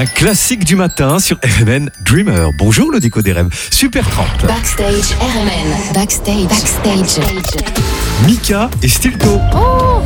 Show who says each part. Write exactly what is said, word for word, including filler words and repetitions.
Speaker 1: Un classique du matin sur R M N, Dreamer. Bonjour le déco des rêves, Super trente.
Speaker 2: Backstage R M N. Backstage. Backstage.
Speaker 1: Mika et Stilto.
Speaker 2: Oh